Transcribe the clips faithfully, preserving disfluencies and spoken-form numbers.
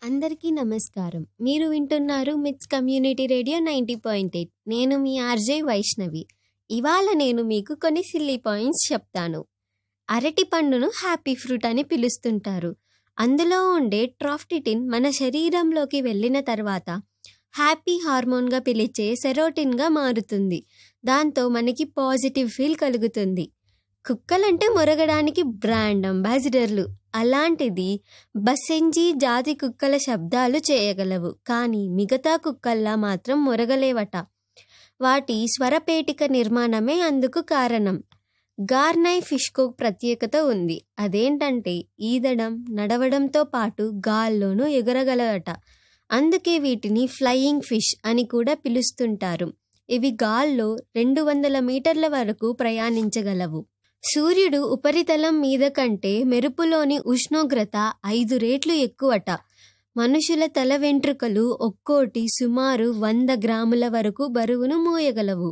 అందరికీ నమస్కారం. మీరు వింటున్నారు మిట్స్ community radio ninety point eight. నేను మీ ఆర్జే వైష్ణవి. ఇవాళ నేను మీకు కొన్ని సిల్లీ పాయింట్స్ చెప్తాను. అరటి పండును హ్యాపీ ఫ్రూట్ అని పిలుస్తుంటారు. అందులో ఉండే ట్రాఫ్టిటిన్ మన శరీరంలోకి వెళ్ళిన తర్వాత హ్యాపీ హార్మోన్గా పిలిచే సెరోటిన్గా మారుతుంది. దాంతో మనకి పాజిటివ్ ఫీల్ కలుగుతుంది. కుక్కలంటే మొరగడానికి బ్రాండ్ అంబాసిడర్లు. అలాంటిది బసెంజీ జాతి కుక్కల శబ్దాలు చేయగలవు, కానీ మిగతా కుక్కల్లా మాత్రం మొరగలేవట. వాటి స్వరపేటిక నిర్మాణమే అందుకు కారణం. గార్నై ఫిష్కు ప్రత్యేకత ఉంది. అదేంటంటే ఈదడం, నడవడంతో పాటు గాల్లోనూ ఎగరగలవట. అందుకే వీటిని ఫ్లయింగ్ ఫిష్ అని కూడా పిలుస్తుంటారు. ఇవి గాల్లో రెండు వందల మీటర్ల వరకు ప్రయాణించగలవు. సూర్యుడు ఉపరితలం మీద కంటే మెరుపులోని ఉష్ణోగ్రత ఐదు రేట్లు ఎక్కువట. మనుషుల తల వెంట్రుకలు ఒక్కోటి సుమారు వంద గ్రాముల వరకు బరువును మోయగలవు.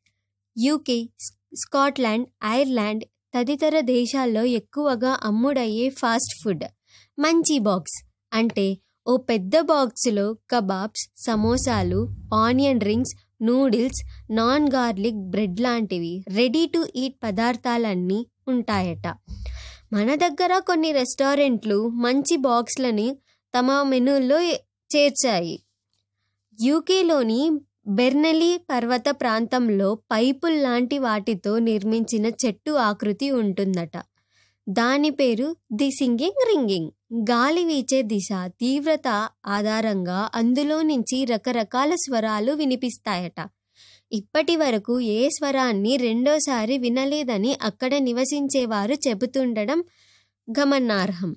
యూకే, స్కాట్లాండ్, ఐర్లాండ్ తదితర దేశాల్లో ఎక్కువగా అమ్ముడయ్యే ఫాస్ట్ ఫుడ్ మంచీ బాక్స్ అంటే ఓ పెద్ద బాక్సులో కబాబ్స్, సమోసాలు, onion rings, noodles, non garlic bread లాంటివి రెడీ టు ఈట్ పదార్థాలన్నీ ఉంటాయట. మన దగ్గర కొన్ని రెస్టారెంట్లు మంచి బాక్స్లని తమ మెనూల్లో చేర్చాయి. యూకేలోని బెర్నలీ పర్వత ప్రాంతంలో పైపుల్లాంటి వాటితో నిర్మించిన చెట్టు ఆకృతి ఉంటుందట. దాని పేరు ది సింగింగ్ రింగింగ్. గాలి వీచే దిశ, తీవ్రత ఆధారంగా అందులో నుంచి రకరకాల స్వరాలు వినిపిస్తాయట. ఇప్పటి వరకు ఏ స్వరాన్ని రెండోసారి వినలేదని అక్కడ నివసించేవారు చెబుతుండడం గమనార్హం.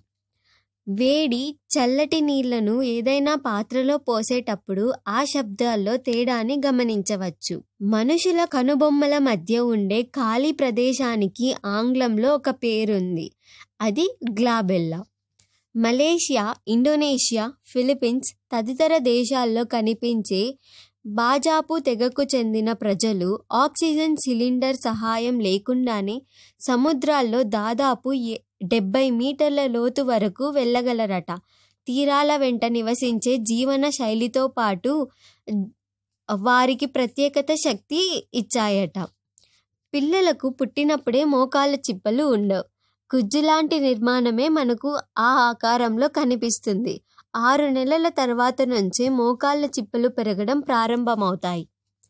వేడి, చల్లటి నీళ్లను ఏదైనా పాత్రలో పోసేటప్పుడు ఆ శబ్దాల్లో తేడాని గమనించవచ్చు. మనుషుల కనుబొమ్మల మధ్య ఉండే ఖాళీ ప్రదేశానికి ఆంగ్లంలో ఒక పేరుంది. అది గ్లాబెల్లా. మలేషియా, ఇండోనేషియా, ఫిలిప్పీన్స్ తదితర దేశాల్లో కనిపించే బాజాపు తెగకు చెందిన ప్రజలు ఆక్సిజన్ సిలిండర్ సహాయం లేకుండానే సముద్రాల్లో దాదాపు డెబ్బై మీటర్ల లోతు వరకు వెళ్ళగలరట. తీరాల వెంట నివసించే జీవన శైలితో పాటు వారికి ప్రత్యేకత శక్తి ఇచ్చాయట. పిల్లలకు పుట్టినప్పుడే మోకాళ్ళ చిప్పలు ఉండవు. గుజ్జులాంటి నిర్మాణమే మనకు ఆ ఆకారంలో కనిపిస్తుంది. ఆరు నెలల తర్వాత నుంచే మోకాళ్ళ చిప్పలు పెరగడం ప్రారంభమవుతాయి.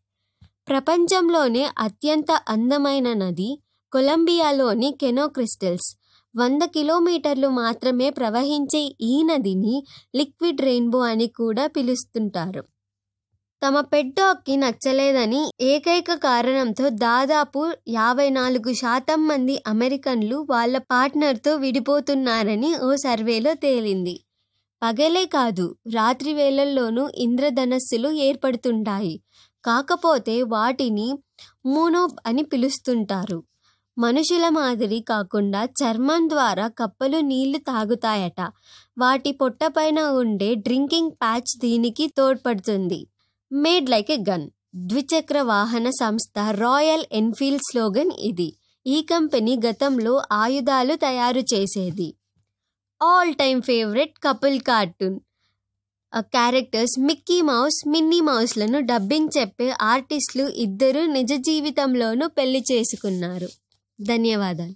ప్రపంచంలోనే అత్యంత అందమైన నది కొలంబియాలోని కెనో క్రిస్టల్స్. వంద కిలోమీటర్లు మాత్రమే ప్రవహించే ఈ నదిని లిక్విడ్ రెయిన్బో అని కూడా పిలుస్తుంటారు. తమ పెట్ డాగ్కి నచ్చలేదని ఏకైక కారణంతో దాదాపు యాభై నాలుగు శాతం మంది అమెరికన్లు వాళ్ళ పార్ట్నర్తో విడిపోతున్నారని ఓ సర్వేలో తేలింది. పగలే కాదు, రాత్రి వేళల్లోనూ ఇంద్రధనస్సులు ఏర్పడుతుంటాయి. కాకపోతే వాటిని మోనోప్ అని పిలుస్తుంటారు. మనుషుల మాదిరి కాకుండా చర్మం ద్వారా కప్పలు నీళ్లు తాగుతాయట. వాటి పొట్టపైన ఉండే డ్రింకింగ్ ప్యాచ్ దీనికి తోడ్పడుతుంది. Made like a gun. ద్విచక్ర వాహన సంస్థ రాయల్ ఎన్ఫీల్డ్ స్లోగన్ ఇది. ఈ కంపెనీ గతంలో ఆయుధాలు తయారు చేసేది. All time favourite couple cartoon characters Mickey mouse, Minnie మౌస్లను dubbing చెప్పే ఆర్టిస్టులు ఇద్దరు నిజ జీవితంలోనూ పెళ్లి చేసుకున్నారు. ధన్యవాదాలు.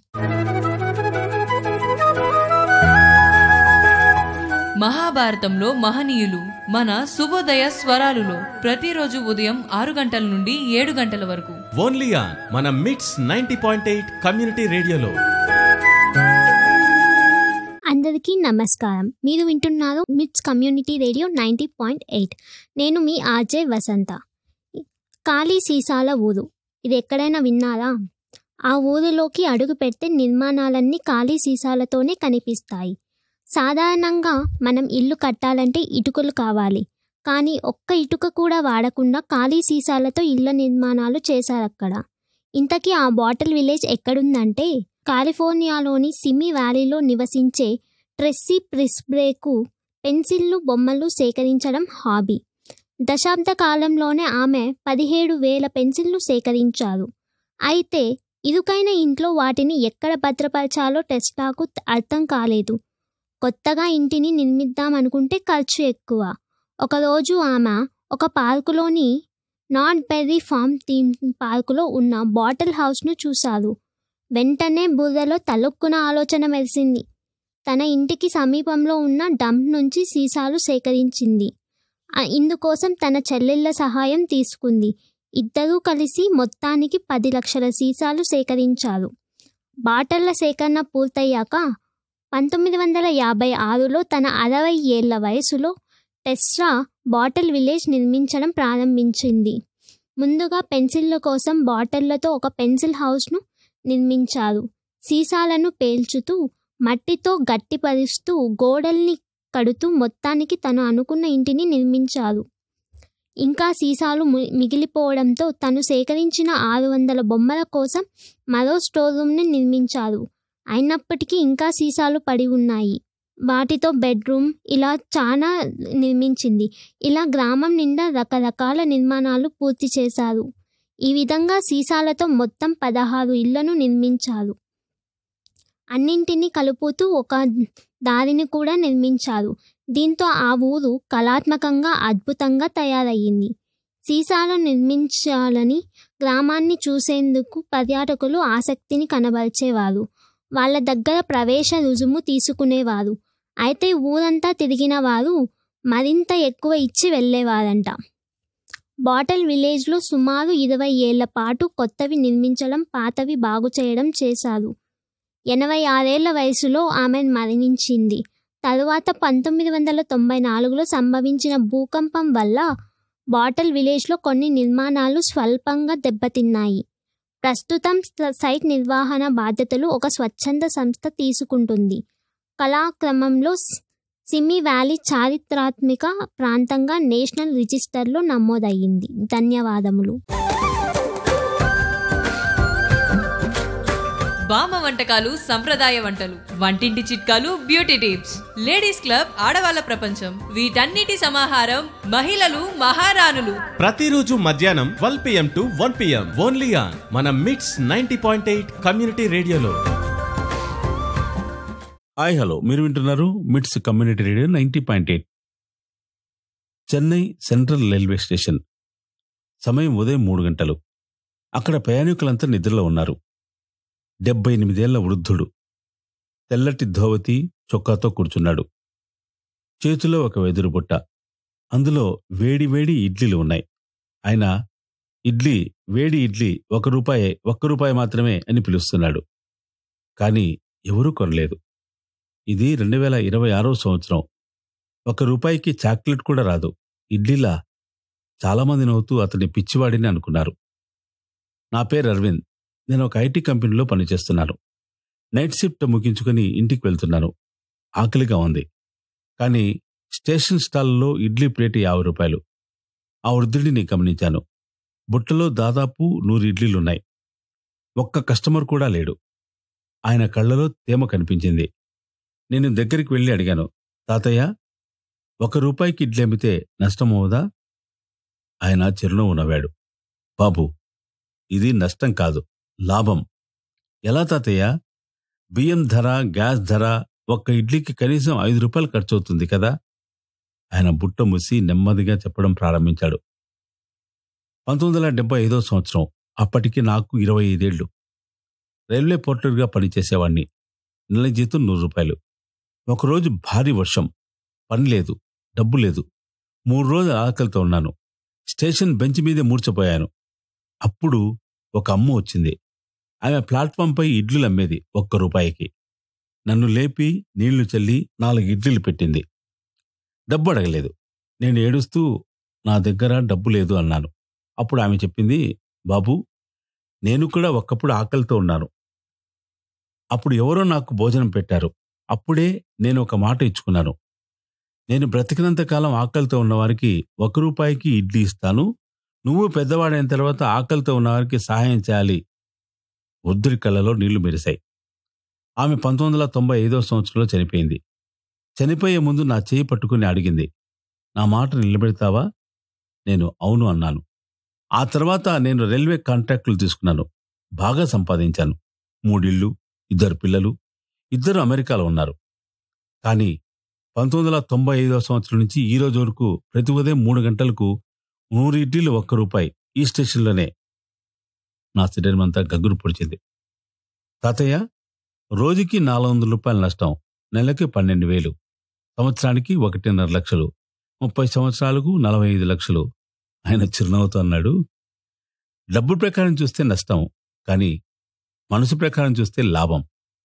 మహాభారతంలో మహనీయులు మన శుభోదయ స్వరాలులో ప్రతిరోజు ఉదయం ఆరు గంటల నుండి ఏడు గంటల వరకు ఓన్లీ ఆన్ మన మిట్స్ నైంటీ పాయింట్ ఎయిట్ కమ్యూనిటీ రేడియోలో. అందరికీ నమస్కారం. మీరు వింటున్నారు మిట్స్ community radio ninety point eight. నేను మీ ఆర్జే వసంత. ఖాళీ సీసాల ఊరు, ఇది ఎక్కడైనా విన్నారా? ఆ ఊరిలోకి అడుగు పెడితే నిర్మాణాలన్నీ ఖాళీ సీసాలతోనే కనిపిస్తాయి. సాధారణంగా మనం ఇల్లు కట్టాలంటే ఇటుకలు కావాలి, కానీ ఒక్క ఇటుక కూడా వాడకుండా ఖాళీ సీసాలతో ఇళ్ల నిర్మాణాలు చేశారక్కడ. ఇంతకీ ఆ బాటిల్ విలేజ్ ఎక్కడుందంటే కాలిఫోర్నియాలోని సిమి వ్యాలీలో నివసించే ట్రెస్సీ ప్రిస్బ్రేకు పెన్సిళ్ళు, బొమ్మలు సేకరించడం హాబీ. దశాబ్ద కాలంలోనే ఆమె పదిహేడు వేల పెన్సిళ్ళు సేకరించారు. అయితే ఇరుకైన ఇంట్లో వాటిని ఎక్కడ భద్రపరచాలో టెస్లాకు అర్థం కాలేదు. కొత్తగా ఇంటిని నిర్మిద్దామనుకుంటే ఖర్చు ఎక్కువ. ఒకరోజు ఆమె ఒక పార్కులోని నాట్ బెర్రీ ఫార్మ్ థీమ్ పార్కులో ఉన్న బాటిల్ హౌస్ను చూశారు. వెంటనే బుర్రలో తలొక్కున ఆలోచన మెరిసింది. తన ఇంటికి సమీపంలో ఉన్న డంప్ నుంచి సీసాలు సేకరించింది. ఇందుకోసం తన చెల్లెళ్ళ సహాయం తీసుకుంది. ఇద్దరూ కలిసి మొత్తానికి పది లక్షల సీసాలు సేకరించారు. బాటళ్ల సేకరణ పూర్తయ్యాక పంతొమ్మిది వందల యాభై ఆరులో తన అరవై ఏళ్ల వయసులో టెస్లా బాటిల్ విలేజ్ నిర్మించడం ప్రారంభించింది. ముందుగా పెన్సిళ్ల కోసం బాటిళ్లతో ఒక పెన్సిల్ హౌస్ను నిర్మించారు. సీసాలను పేల్చుతూ మట్టితో గట్టిపరుస్తూ గోడల్ని కడుతూ మొత్తానికి తను అనుకున్న ఇంటిని నిర్మించారు. ఇంకా సీసాలు మిగిలిపోవడంతో తను సేకరించిన ఆరు వందల బొమ్మల కోసం మరో స్టోర్ రూమ్ని నిర్మించారు. అయినప్పటికీ ఇంకా సీసాలు పడి ఉన్నాయి. వాటితో బెడ్రూమ్ ఇలా చాలా నిర్మించింది. ఇలా గ్రామం నిండా రకరకాల నిర్మాణాలు పూర్తి చేశారు. ఈ విధంగా సీసాలతో మొత్తం పదహారు ఇళ్లను నిర్మించారు. అన్నింటినీ కలుపుతూ ఒక దారిని కూడా నిర్మించారు. దీంతో ఆ ఊరు కళాత్మకంగా అద్భుతంగా తయారయ్యింది. సీసాలను నిర్మించాలని గ్రామాన్ని చూసేందుకు పర్యాటకులు ఆసక్తిని కనబరిచేవారు. వాళ్ళ దగ్గర ప్రవేశ రుజుము తీసుకునేవారు. అయితే ఊరంతా తిరిగిన వారు మరింత ఎక్కువ ఇచ్చి వెళ్ళేవారంట. బాటిల్ విలేజ్లో సుమారు ఇరవై ఏళ్ల పాటు కొత్తవి నిర్మించడం, పాతవి బాగు చేయడం చేశారు. ఎనభై ఆరేళ్ల వయసులో ఆమె మరణించింది. తరువాత పంతొమ్మిది వందల తొంభై నాలుగులో సంభవించిన భూకంపం వల్ల బాటిల్ విలేజ్లో కొన్ని నిర్మాణాలు స్వల్పంగా దెబ్బతిన్నాయి. ప్రస్తుతం సైట్ నిర్వహణ బాధ్యతలు ఒక స్వచ్ఛంద సంస్థ తీసుకుంటుంది. కళాక్రమంలో సిమి వ్యాలీ చారిత్రాత్మక ప్రాంతంగా నేషనల్ రిజిస్టర్లో నమోదయ్యింది. ధన్యవాదములు. బామ్మ వంటకాలు, సంప్రదాయ వంటలు, వంటింటి చిట్కాలు, బ్యూటీ టిప్స్, లేడీస్ క్లబ్, ఆడవాళ్ళ ప్రపంచం, వీటన్నిటి సమాహారం మహిళలు మహారాణులు. ప్రతిరోజు మధ్యాహ్నం twelve PM to one PM only on మన మిట్స్ నైన్టీ పాయింట్ ఎయిట్ కమ్యూనిటీ రేడియోలో. హాయ్ హలో, మీరు వింటున్నారు మిట్స్ community radio ninety point eight. Chennai central railway station. సమయం ఉదయం మూడు గంటలు. అక్కడ ప్రయాణికులంతా నిద్రలో ఉన్నారు. డెబ్బై ఎనిమిదేళ్ల వృద్ధుడు తెల్లటి ధోవతి చొక్కాతో కూర్చున్నాడు. చేతిలో ఒక వెదురు బుట్ట. అందులో వేడి వేడి ఇడ్లీలు ఉన్నాయి. ఆయన ఇడ్లీ వేడి ఇడ్లీ ఒక రూపాయే ఒక్క రూపాయి మాత్రమే అని పిలుస్తున్నాడు. కానీ ఎవరూ కొనలేదు. ఇది రెండు వేల ఇరవై ఆరో సంవత్సరం. ఒక రూపాయికి చాక్లెట్ కూడా రాదు. ఇడ్లీలా? చాలామంది నవ్వుతూ అతని పిచ్చివాడిని అనుకున్నారు. నా పేరు అరవింద్. నేను ఒక ఐటీ కంపెనీలో పనిచేస్తున్నాను. నైట్ షిఫ్ట్ ముగించుకుని ఇంటికి వెళ్తున్నాను. ఆకలిగా ఉంది. కానీ స్టేషన్ స్టాల్లో ఇడ్లీ ప్లేట్ యాభై రూపాయలు. ఆ వృద్ధుడిని గమనించాను. బుట్టలో దాదాపు నూరు ఇడ్లీలున్నాయి. ఒక్క కస్టమర్ కూడా లేడు. ఆయన కళ్ళలో తేమ కనిపించింది. నేను దగ్గరికి వెళ్ళి అడిగాను, తాతయ్య, ఒక రూపాయికి ఇడ్లీ అమ్మితే నష్టమవుదా? ఆయన చిరునవ్వు నవ్వాడు. బాబు, ఇది నష్టం కాదు, లాభం. ఎలా తాతయ్య? బియ్యం ధర, గ్యాస్ ధర, ఒక్క ఇడ్లీకి కనీసం ఐదు రూపాయలు ఖర్చు అవుతుంది కదా. ఆయన బుట్ట మూసి నెమ్మదిగా చెప్పడం ప్రారంభించాడు. పంతొమ్మిది వందల డెబ్బై ఐదో సంవత్సరం. అప్పటికి నాకు ఇరవై ఐదేళ్లు. రైల్వే పోర్టర్గా పనిచేసేవాణ్ణి. నెల జీతం నూరు రూపాయలు. ఒకరోజు భారీ వర్షం. పని లేదు, డబ్బు లేదు. మూడు రోజులు ఆకలితో ఉన్నాను. స్టేషన్ బెంచ్ మీదే మూర్చపోయాను. అప్పుడు ఒక అమ్మ వచ్చింది. ఆమె ప్లాట్ఫామ్పై ఇడ్లీలు అమ్మేది ఒక్క రూపాయికి. నన్ను లేపి నీళ్లు చల్లి నాలుగు ఇడ్లీలు పెట్టింది. డబ్బు అడగలేదు. నేను ఏడుస్తూ నా దగ్గర డబ్బు లేదు అన్నాను. అప్పుడు ఆమె చెప్పింది, బాబు, నేను కూడా ఒక్కప్పుడు ఆకలితో ఉన్నాను. అప్పుడు ఎవరో నాకు భోజనం పెట్టారు. అప్పుడే నేను ఒక మాట ఇచ్చుకున్నాను. నేను బ్రతికినంత కాలం ఆకలితో ఉన్నవారికి ఒక రూపాయికి ఇడ్లీ ఇస్తాను. నువ్వు పెద్దవాడైన తర్వాత ఆకలితో ఉన్నవారికి సహాయం చేయాలి. వృద్ధుడి కళ్ళలో నీళ్లు మెరిశాయి. ఆమె పంతొమ్మిది వందల తొంభై ఐదో సంవత్సరంలో చనిపోయింది. చనిపోయే ముందు నా చేయి పట్టుకుని అడిగింది, నా మాట నిలబెడతావా? నేను అవును అన్నాను. ఆ తర్వాత నేను రైల్వే కాంట్రాక్టులు తీసుకున్నాను. బాగా సంపాదించాను. మూడిళ్ళు, ఇద్దరు పిల్లలు. ఇద్దరు అమెరికాలో ఉన్నారు. కానీ పంతొమ్మిది వందల తొంభై ఐదవ సంవత్సరం నుంచి ఈ రోజు వరకు ప్రతి ఉదయం మూడు గంటలకు నూరు ఇడ్లీలు ఒక్క రూపాయి ఈ స్టేషన్లోనే. నా శరీరం అంతా గగ్గురు పొడిచింది. తాతయ్య, రోజుకి నాలుగు వందల రూపాయల నష్టం, నెలకి పన్నెండు వేలు, సంవత్సరానికి ఒకటిన్నర లక్షలు, ముప్పై సంవత్సరాలకు నలభై ఐదు లక్షలు. ఆయన చిరునవ్వుతో అన్నాడు, డబ్బు ప్రకారం చూస్తే నష్టం, కానీ మనసు ప్రకారం చూస్తే లాభం.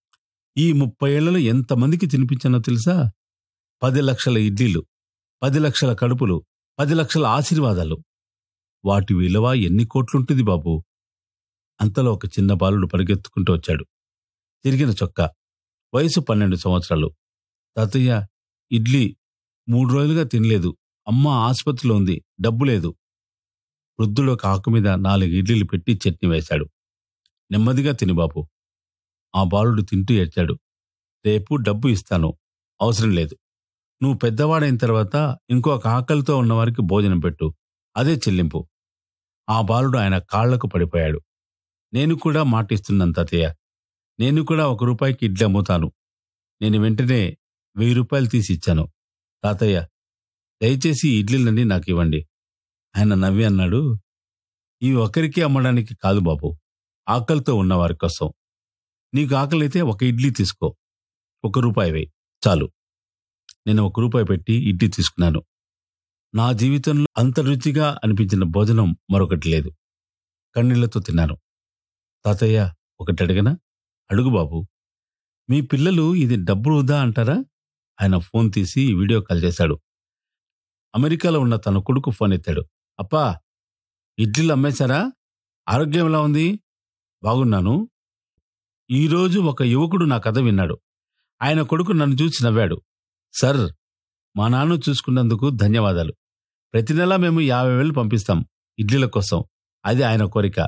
ఈ ముప్పై ఏళ్లలో ఎంతమందికి తినిపించానో తెలుసా? పది లక్షల ఇడ్లీలు, పది లక్షల కడుపులు, పది లక్షల ఆశీర్వాదాలు. వాటి విలువ ఎన్ని కోట్లుంటుంది బాబు. అంతలో ఒక చిన్న బాలుడు పరిగెత్తుకుంటూ వచ్చాడు. తిరిగిన చొక్కా, వయసు పన్నెండు సంవత్సరాలు. తాతయ్య, ఇడ్లీ మూడు రోజులుగా తినలేదు, అమ్మ ఆసుపత్రిలో ఉంది, డబ్బు లేదు. వృద్ధుడు ఒక ఆకు మీద నాలుగు ఇడ్లీలు పెట్టి చట్నీ వేశాడు. నెమ్మదిగా తిని బాబు. ఆ బాలుడు తింటూ ఏడ్చాడు. రేపు డబ్బు ఇస్తాను, అవసరం లేదు. నువ్వు పెద్దవాడైన తర్వాత ఇంకొక ఆకలితో ఉన్నవారికి భోజనం పెట్టు, అదే చెల్లింపు. ఆ బాలుడు ఆయన కాళ్లకు పడిపోయాడు. నేను కూడా మాటిస్తున్నాను తాతయ్య, నేను కూడా ఒక రూపాయికి ఇడ్లీ అమ్ముతాను. నేను వెంటనే వెయ్యి రూపాయలు తీసి ఇచ్చాను. తాతయ్య, దయచేసి ఈ ఇడ్లీలన్నీ నాకు ఇవ్వండి. ఆయన నవ్వి అన్నాడు, ఇవి ఒకరికి అమ్మడానికి కాదు బాబు, ఆకలితో ఉన్నవారి కోసం. నీకు ఆకలైతే ఒక ఇడ్లీ తీసుకో, ఒక రూపాయి వేయి చాలు. నేను ఒక రూపాయి పెట్టి ఇడ్లీ తీసుకున్నాను. నా జీవితంలో అంత రుచిగా అనిపించిన భోజనం మరొకటి లేదు. కన్నీళ్లతో తిన్నాను. తాతయ్య, ఒకటి అడిగనా? అడుగు బాబు. మీ పిల్లలు ఇది డబ్బు వృధా అంటారా? ఆయన ఫోన్ తీసి వీడియో కాల్ చేశాడు. అమెరికాలో ఉన్న తన కొడుకు ఫోన్ ఎత్తాడు. అప్పా, ఇడ్లీలు అమ్మేశారా? ఆరోగ్యం ఎలా ఉంది? బాగున్నాను. ఈరోజు ఒక యువకుడు నా కథ విన్నాడు. ఆయన కొడుకు నన్ను చూసి నవ్వాడు. సర్, మా నాన్న చూసుకున్నందుకు ధన్యవాదాలు. ప్రతి నెలా మేము యాభై వేలు పంపిస్తాం ఇడ్లీల కోసం. అది ఆయన కోరిక.